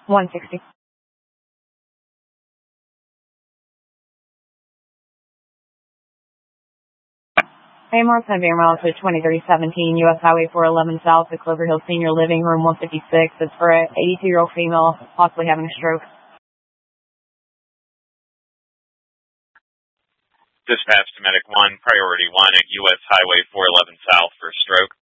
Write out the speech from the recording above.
160. Martha Vandermiles to 2317 U.S. Highway 411 South at Clover Hill Senior Living, room 156. It's for an 82-year-old female possibly having a stroke. Dispatch to Medic 1, Priority 1 at U.S. Highway 411 South for stroke.